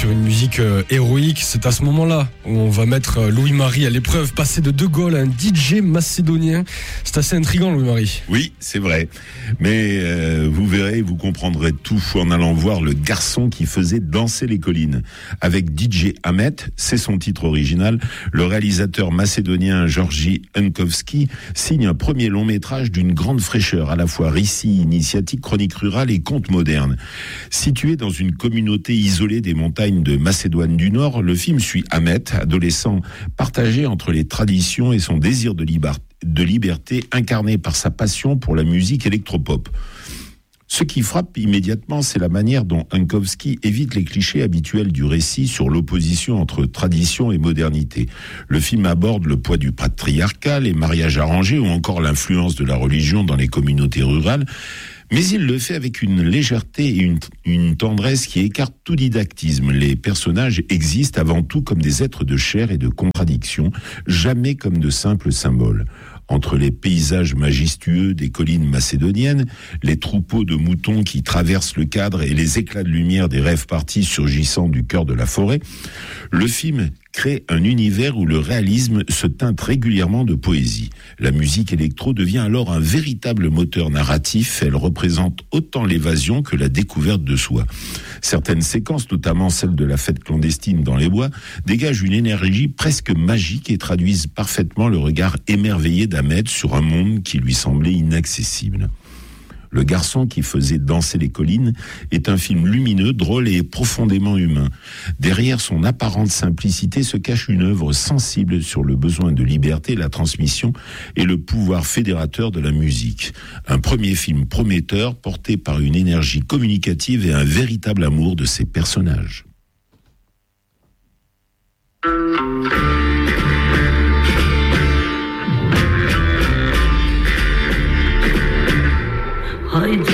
sur une musique héroïque. C'est à ce moment-là où on va mettre Louis-Marie à l'épreuve, passer de De Gaulle à un DJ macédonien. C'est assez intriguant, Louis-Marie. Oui, c'est vrai. Mais vous verrez, vous comprendrez tout en allant voir Le garçon qui faisait danser les collines. Avec DJ Ahmet, c'est son titre original, le réalisateur macédonien Georgi Unkovski signe un premier long métrage d'une grande fraîcheur, à la fois récit initiatique, chronique rurale et conte moderne. Situé dans une communauté isolée des montagnes de Macédoine du Nord, le film suit Ahmet, adolescent partagé entre les traditions et son désir de liberté, incarné par sa passion pour la musique électropop. Ce qui frappe immédiatement, c'est la manière dont Unkovski évite les clichés habituels du récit sur l'opposition entre tradition et modernité. Le film aborde le poids du patriarcat, les mariages arrangés ou encore l'influence de la religion dans les communautés rurales. Mais il le fait avec une légèreté et une tendresse qui écartent tout didactisme. Les personnages existent avant tout comme des êtres de chair et de contradiction, jamais comme de simples symboles. Entre les paysages majestueux des collines macédoniennes, les troupeaux de moutons qui traversent le cadre et les éclats de lumière des rêves partis surgissant du cœur de la forêt, le film crée un univers où le réalisme se teinte régulièrement de poésie. La musique électro devient alors un véritable moteur narratif. Elle représente autant l'évasion que la découverte de soi. Certaines séquences, notamment celle de la fête clandestine dans les bois, dégagent une énergie presque magique et traduisent parfaitement le regard émerveillé d'Ahmed sur un monde qui lui semblait inaccessible. Le garçon qui faisait danser les collines est un film lumineux, drôle et profondément humain. Derrière son apparente simplicité se cache une œuvre sensible sur le besoin de liberté, la transmission et le pouvoir fédérateur de la musique. Un premier film prometteur porté par une énergie communicative et un véritable amour de ses personnages. Haydi